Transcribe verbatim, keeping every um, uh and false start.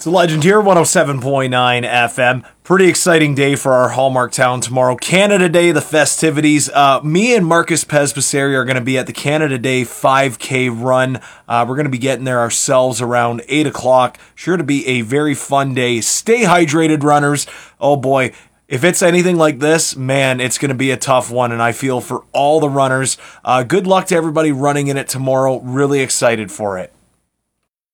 It's a Legend here, one oh seven point nine F M. Pretty exciting day for our Hallmark town tomorrow. Canada Day, the festivities. Uh, me and Marcus Pez-Passeri are going to be at the Canada Day five K run. Uh, we're going to be getting there ourselves around eight o'clock. Sure to be a very fun day. Stay hydrated, runners. Oh boy. If it's anything like this, man, it's going to be a tough one, and I feel for all the runners. Uh, good luck to everybody running in it tomorrow. Really excited for it.